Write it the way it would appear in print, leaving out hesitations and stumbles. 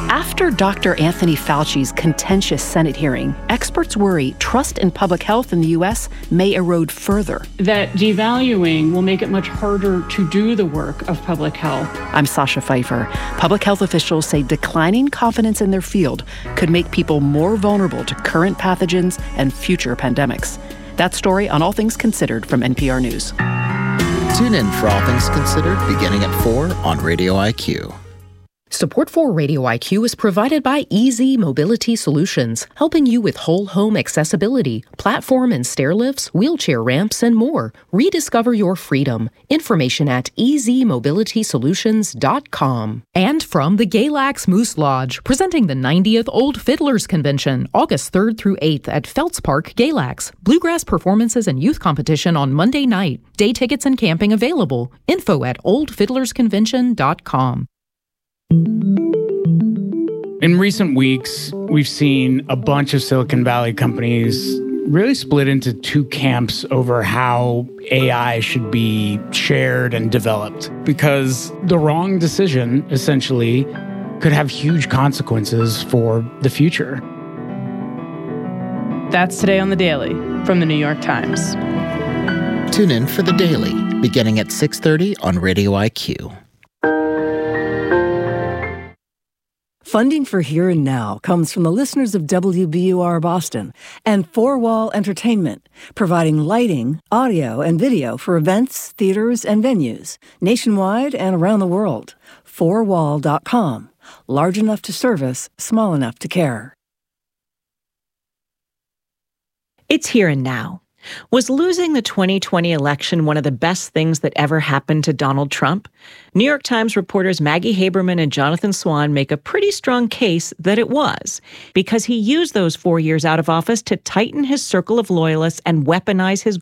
After Dr. Anthony Fauci's contentious Senate hearing, experts worry trust in public health in the U.S. may erode further. That devaluing will make it much harder to do the work of public health. I'm Sasha Pfeiffer. Public health officials say declining confidence in their field could make people more vulnerable to current pathogens and future pandemics. That story on All Things Considered from NPR News. Tune in for All Things Considered beginning at 4 on Radio IQ. Support for Radio IQ is provided by Easy Mobility Solutions, helping you with whole home accessibility, platform and stair lifts, wheelchair ramps, and more. Rediscover your freedom. Information at easymobilitysolutions.com. And from the Galax Moose Lodge, presenting the 90th Old Fiddlers Convention, August 3rd through 8th at Feltz Park, Galax. Bluegrass performances and youth competition on Monday night. Day tickets and camping available. Info at oldfiddlersconvention.com. In recent weeks, we've seen a bunch of Silicon Valley companies really split into two camps over how AI should be shared and developed, because the wrong decision, essentially, could have huge consequences for the future. That's today on The Daily from The New York Times. Tune in for The Daily, beginning at 6:30 on Radio IQ. Funding for Here and Now comes from the listeners of WBUR Boston and Four Wall Entertainment, providing lighting, audio, and video for events, theaters, and venues, nationwide and around the world. Fourwall.com. Large enough to service, small enough to care. It's Here and Now. Was losing the 2020 election one of the best things that ever happened to Donald Trump? New York Times reporters Maggie Haberman and Jonathan Swan make a pretty strong case that it was, because he used those 4 years out of office to tighten his circle of loyalists and weaponize his